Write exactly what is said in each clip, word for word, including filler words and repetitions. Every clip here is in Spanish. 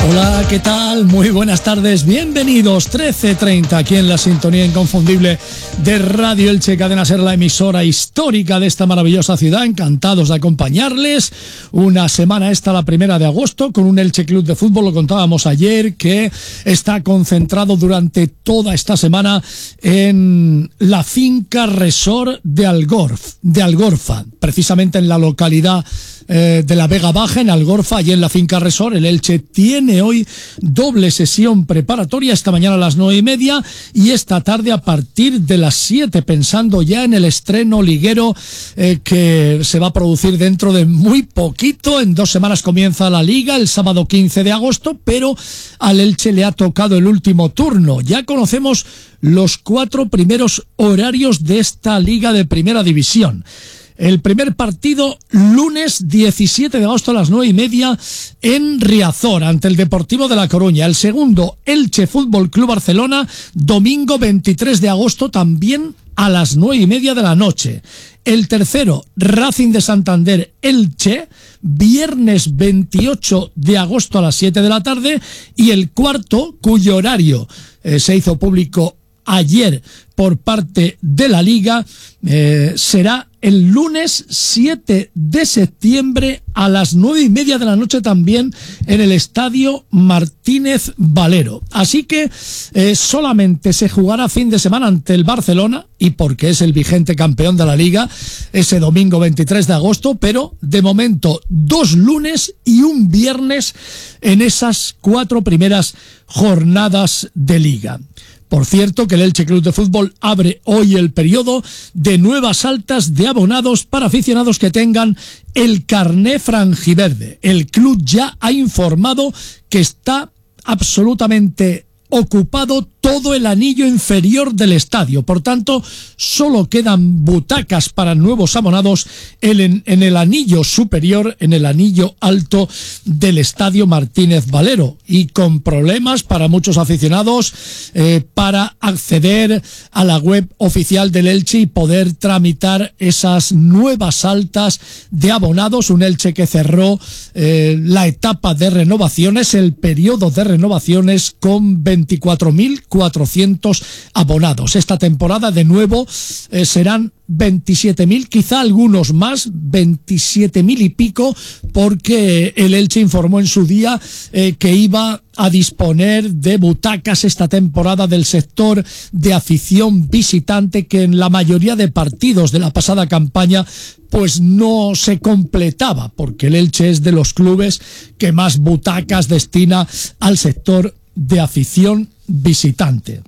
Hola, ¿qué tal? Muy buenas tardes, bienvenidos. trece treinta aquí en la sintonía inconfundible de Radio Elche, Cadena Ser, la emisora histórica de esta maravillosa ciudad. Encantados de acompañarles. Una semana esta, la primera de agosto, con un Elche Club de Fútbol, lo contábamos ayer, que está concentrado durante toda esta semana en la finca Resort de Algorf, de Algorfa, precisamente en la localidad Eh, de la Vega Baja, en Algorfa, allí en la finca Resort. El Elche tiene hoy doble sesión preparatoria, esta mañana a las nueve y media y esta tarde a partir de las siete, pensando ya en el estreno liguero eh, que se va a producir dentro de muy poquito. En dos semanas comienza la liga, el sábado quince de agosto, pero al Elche le ha tocado el último turno. Ya conocemos los cuatro primeros horarios de esta liga de primera división. El primer partido, lunes diecisiete de agosto a las nueve y media en Riazor, ante el Deportivo de La Coruña. El segundo, Elche Fútbol Club Barcelona, domingo veintitrés de agosto, también a las nueve y media de la noche. El tercero, Racing de Santander Elche, viernes veintiocho de agosto a las siete de la tarde. Y el cuarto, cuyo horario eh, se hizo público ayer por parte de la Liga, eh, será el lunes siete de septiembre a las nueve y media de la noche, también en el Estadio Martínez Valero. Así que eh, solamente se jugará fin de semana ante el Barcelona, y porque es el vigente campeón de la Liga, ese domingo veintitrés de agosto, pero de momento dos lunes y un viernes en esas cuatro primeras jornadas de Liga. Por cierto, que el Elche Club de Fútbol abre hoy el periodo de nuevas altas de abonados para aficionados que tengan el carné franjiverde. El club ya ha informado que está absolutamente ocupado todo el anillo inferior del estadio. Por tanto, solo quedan butacas para nuevos abonados en, en el anillo superior, en el anillo alto del Estadio Martínez Valero, y con problemas para muchos aficionados eh, para acceder a la web oficial del Elche y poder tramitar esas nuevas altas de abonados. Un Elche que cerró eh, la etapa de renovaciones, el periodo de renovaciones, con veinticuatro mil cuatrocientos abonados. Esta temporada de nuevo eh, serán veintisiete mil, quizá algunos más, veintisiete mil y pico, porque el Elche informó en su día eh, que iba a disponer de butacas esta temporada del sector de afición visitante, que en la mayoría de partidos de la pasada campaña pues no se completaba, porque el Elche es de los clubes que más butacas destina al sector de afición visitante.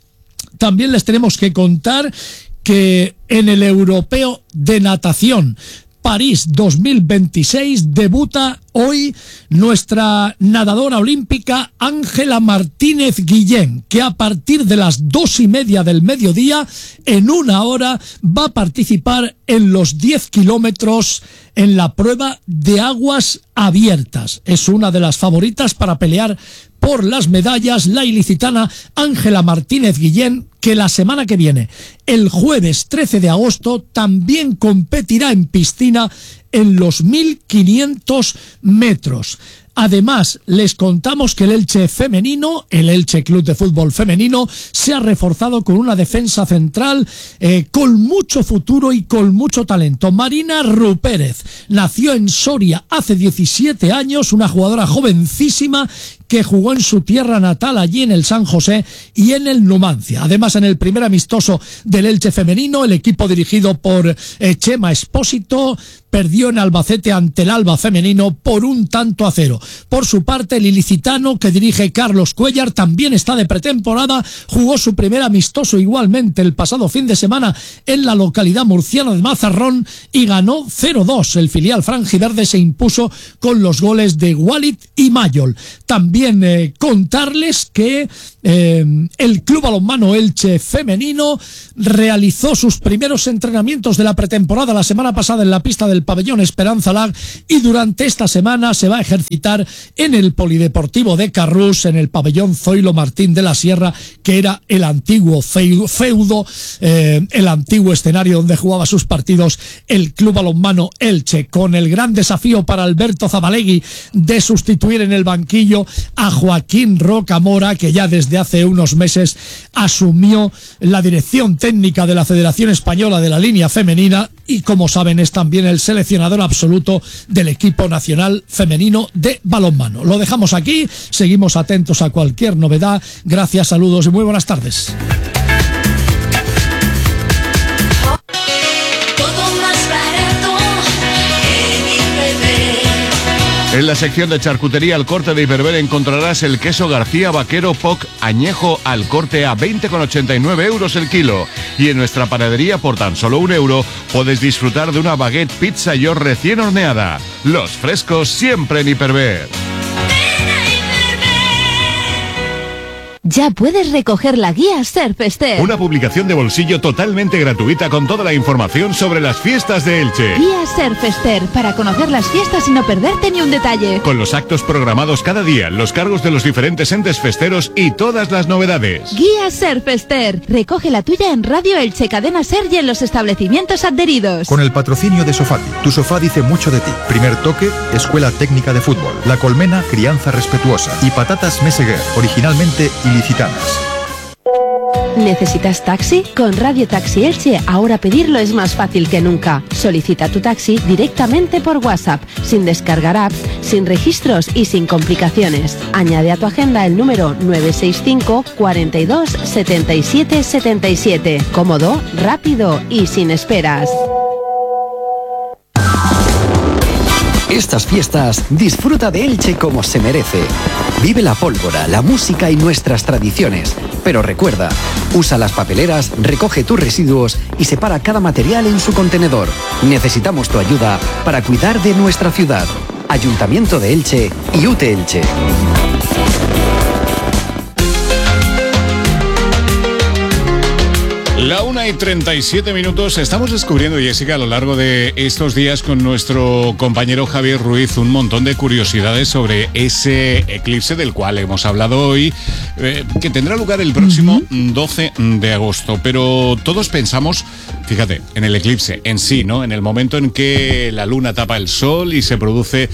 También les tenemos que contar que en el Europeo de Natación París dos mil veintiséis debuta hoy nuestra nadadora olímpica Ángela Martínez Guillén, que a partir de las dos y media del mediodía, en una hora, va a participar en los diez kilómetros en la prueba de aguas abiertas. Es una de las favoritas para pelear por las medallas, la ilicitana Ángela Martínez Guillén, que la semana que viene, el jueves trece de agosto, también competirá en piscina en los mil quinientos metros. Además, les contamos que el Elche femenino, el Elche Club de Fútbol femenino, se ha reforzado con una defensa central eh, con mucho futuro y con mucho talento. Marina Rupérez nació en Soria hace diecisiete años, una jugadora jovencísima que jugó en su tierra natal, allí en el San José y en el Numancia. Además, en el primer amistoso del Elche femenino, el equipo dirigido por eh, Chema Espósito perdió en Albacete ante el Alba femenino por un tanto a cero. Por su parte, el ilicitano, que dirige Carlos Cuellar, también está de pretemporada, jugó su primer amistoso igualmente el pasado fin de semana en la localidad murciana de Mazarrón y ganó cero dos. El filial franjiverde se impuso con los goles de Walid y Mayol. También eh, contarles que eh, el Club Balonmano Elche femenino realizó sus primeros entrenamientos de la pretemporada la semana pasada en la pista del el pabellón Esperanza Lag y durante esta semana se va a ejercitar en el Polideportivo de Carrús, en el pabellón Zoilo Martín de la Sierra, que era el antiguo feudo, eh, el antiguo escenario donde jugaba sus partidos el Club Balonmano Elche, con el gran desafío para Alberto Zabalegui de sustituir en el banquillo a Joaquín Rocamora, que ya desde hace unos meses asumió la dirección técnica de la Federación Española de la línea femenina y, como saben, es también el seleccionador absoluto del equipo nacional femenino de balonmano. Lo dejamos aquí, seguimos atentos a cualquier novedad. Gracias, saludos y muy buenas tardes. En la sección de charcutería al corte de Hiperver encontrarás el queso García Vaquero P O C añejo al corte a veinte con ochenta y nueve euros el kilo. Y en nuestra panadería por tan solo un euro puedes disfrutar de una baguette pizza york recién horneada. Los frescos siempre en Hiperver. Ya puedes recoger la guía Surfester. Una publicación de bolsillo totalmente gratuita con toda la información sobre las fiestas de Elche. Guía Surfester, para conocer las fiestas y no perderte ni un detalle. Con los actos programados cada día, los cargos de los diferentes entes festeros y todas las novedades. Guía Surfester. Recoge la tuya en Radio Elche, Cadena Ser y en los establecimientos adheridos. Con el patrocinio de Sofati. Tu sofá dice mucho de ti. Primer toque, Escuela Técnica de Fútbol. La Colmena, crianza respetuosa. Y Patatas Meseguer, originalmente ilicitanas. ¿Necesitas taxi? Con Radio Taxi Elche ahora pedirlo es más fácil que nunca. Solicita tu taxi directamente por WhatsApp, sin descargar apps, sin registros y sin complicaciones. Añade a tu agenda el número nueve seis cinco, cuarenta y dos, setenta y siete, setenta y siete. Cómodo, rápido y sin esperas. Estas fiestas, disfruta de Elche como se merece. Vive la pólvora, la música y nuestras tradiciones. Pero recuerda, usa las papeleras, recoge tus residuos y separa cada material en su contenedor. Necesitamos tu ayuda para cuidar de nuestra ciudad. Ayuntamiento de Elche y U T E Elche. La una y treinta y siete minutos. Estamos descubriendo, Jessica, a lo largo de estos días con nuestro compañero Javier Ruiz un montón de curiosidades sobre ese eclipse del cual hemos hablado hoy, eh, que tendrá lugar el próximo uh-huh. doce de agosto. Pero todos pensamos, fíjate, en el eclipse en sí, ¿no? En el momento en que la luna tapa el sol y se produce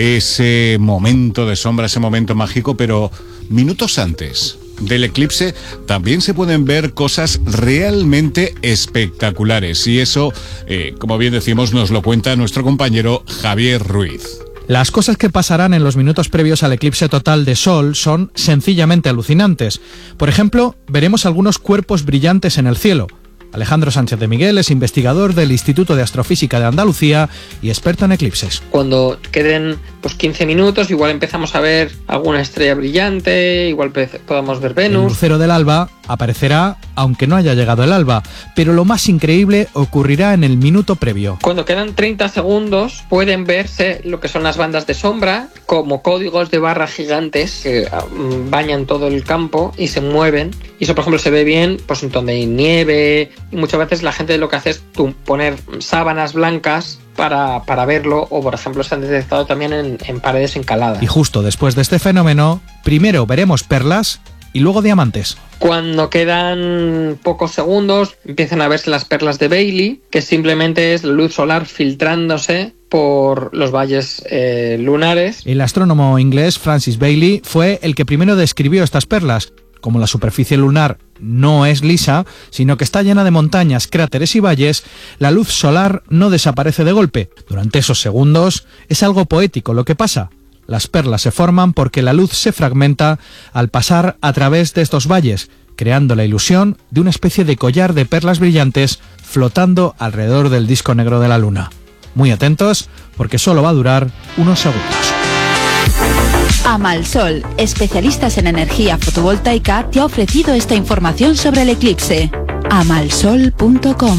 ese momento de sombra, ese momento mágico, pero minutos antes del eclipse también se pueden ver cosas realmente espectaculares y eso, eh, como bien decimos, nos lo cuenta nuestro compañero Javier Ruiz. Las cosas que pasarán en los minutos previos al eclipse total de Sol son sencillamente alucinantes. Por ejemplo, veremos algunos cuerpos brillantes en el cielo. Alejandro Sánchez de Miguel es investigador del Instituto de Astrofísica de Andalucía y experto en eclipses. Cuando queden pues quince minutos, igual empezamos a ver alguna estrella brillante, igual podamos ver Venus. El lucero del alba aparecerá aunque no haya llegado el alba, pero lo más increíble ocurrirá en el minuto previo. Cuando quedan treinta segundos pueden verse lo que son las bandas de sombra como códigos de barra gigantes que bañan todo el campo y se mueven, y eso por ejemplo se ve bien pues en donde hay nieve, y muchas veces la gente lo que hace es poner sábanas blancas para, para verlo, o por ejemplo se han detectado también en, en paredes encaladas. Y justo después de este fenómeno, primero veremos perlas y luego diamantes. Cuando quedan pocos segundos empiezan a verse las perlas de Bailey, que simplemente es la luz solar filtrándose por los valles eh, lunares. El astrónomo inglés Francis Bailey fue el que primero describió estas perlas. Como la superficie lunar no es lisa, sino que está llena de montañas, cráteres y valles, la luz solar no desaparece de golpe. Durante esos segundos es algo poético lo que pasa. Las perlas se forman porque la luz se fragmenta al pasar a través de estos valles, creando la ilusión de una especie de collar de perlas brillantes flotando alrededor del disco negro de la luna. Muy atentos, porque solo va a durar unos segundos. Amalsol, especialistas en energía fotovoltaica, te ha ofrecido esta información sobre el eclipse. amalsol punto com.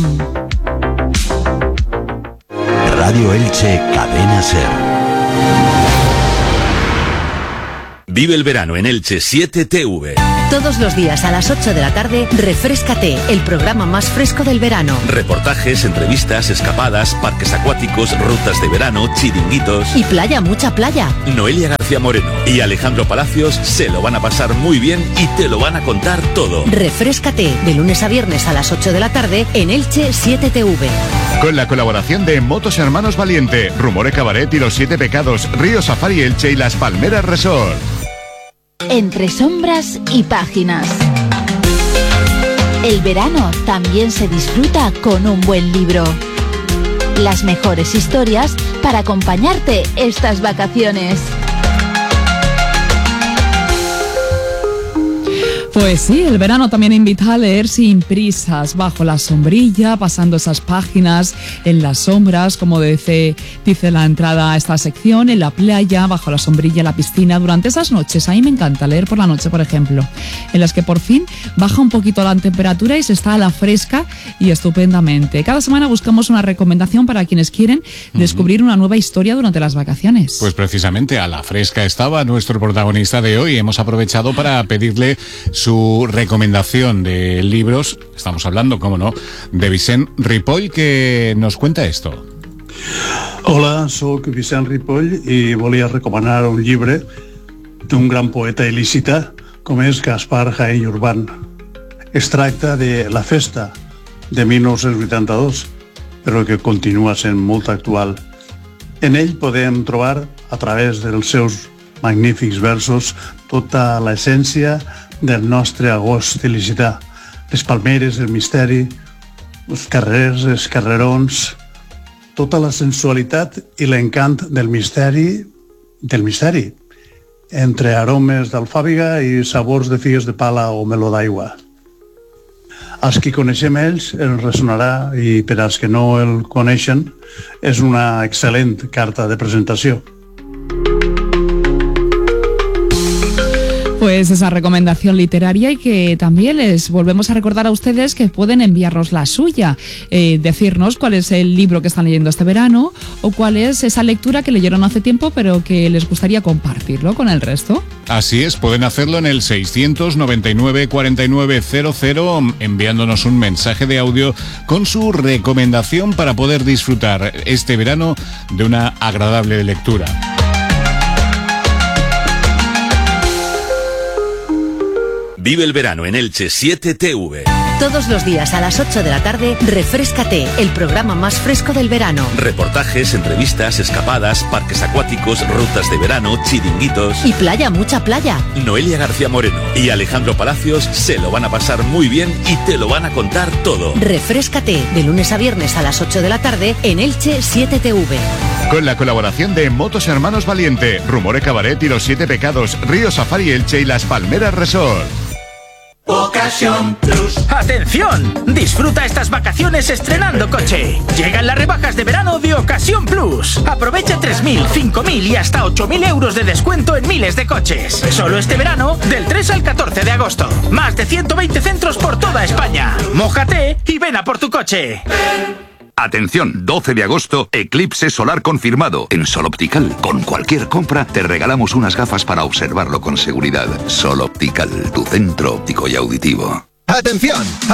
Radio Elche, Cadena Ser. Vive el verano en Elche siete T V. Todos los días a las ocho de la tarde, Refréscate, el programa más fresco del verano. Reportajes, entrevistas, escapadas, parques acuáticos, rutas de verano, chiringuitos. Y playa, mucha playa. Noelia García Moreno y Alejandro Palacios se lo van a pasar muy bien y te lo van a contar todo. Refréscate, de lunes a viernes a las ocho de la tarde en Elche siete T V. Con la colaboración de Motos Hermanos Valiente, Rumore Cabaret y Los Siete Pecados, Río Safari Elche y Las Palmeras Resort. Entre sombras y páginas. El verano también se disfruta con un buen libro. Las mejores historias para acompañarte estas vacaciones. Pues sí, el verano también invita a leer sin prisas, bajo la sombrilla, pasando esas páginas en las sombras, como dice, dice la entrada a esta sección, en la playa, bajo la sombrilla, en la piscina, durante esas noches. A mí me encanta leer por la noche, por ejemplo, en las que por fin baja un poquito la temperatura y se está a la fresca y estupendamente. Cada semana buscamos una recomendación para quienes quieren descubrir una nueva historia durante las vacaciones. Pues precisamente a la fresca estaba nuestro protagonista de hoy. Hemos aprovechado para pedirle su recomendación de libros. Estamos hablando, cómo no, de Vicent Ripoll, que nos cuenta esto. Hola, soc Vicent Ripoll i volia recomanar un llibre d'un gran poeta il·lícita com és Gaspar Jaén Urban. Es tracta de La Festa, de mil nou-cents vuitanta-dos, però que continua sent molt actual. En ell podem trobar, a través dels seus magnífics versos, tota l'essència del nostre agost il·licità. Les palmeres, el misteri, els carrers, els carrerons, tota la sensualitat i l'encant del misteri, del misteri, entre aromes d'alfàbiga i sabors de figues de pala o meló d'aigua. Als qui coneixem ells ens ressonarà, i per als que no el coneixen és una excel·lent carta de presentació. Pues esa recomendación literaria, y que también les volvemos a recordar a ustedes que pueden enviarnos la suya, eh, decirnos cuál es el libro que están leyendo este verano o cuál es esa lectura que leyeron hace tiempo pero que les gustaría compartirlo con el resto. Así es, pueden hacerlo en el seiscientos noventa y nueve cuarenta y nueve cero cero enviándonos un mensaje de audio con su recomendación para poder disfrutar este verano de una agradable lectura. Vive el verano en Elche siete T V. Todos los días a las ocho de la tarde, Refréscate, el programa más fresco del verano. Reportajes, entrevistas, escapadas, parques acuáticos, rutas de verano, chiringuitos. Y playa, mucha playa. Noelia García Moreno y Alejandro Palacios se lo van a pasar muy bien y te lo van a contar todo. Refréscate, de lunes a viernes a las ocho de la tarde en Elche siete T V. Con la colaboración de Motos Hermanos Valiente, Rumore Cabaret y Los Siete Pecados, Río Safari Elche y Las Palmeras Resort. Ocasión Plus. ¡Atención! Disfruta estas vacaciones estrenando coche. Llegan las rebajas de verano de Ocasión Plus. Aprovecha tres mil, cinco mil y hasta ocho mil euros de descuento en miles de coches. Solo este verano, del tres al catorce de agosto. Más de ciento veinte centros por toda España. Mójate y ven a por tu coche. Atención, doce de agosto, eclipse solar confirmado en Sol Optical. Con cualquier compra te regalamos unas gafas para observarlo con seguridad. Sol Optical, tu centro óptico y auditivo. ¡Atención!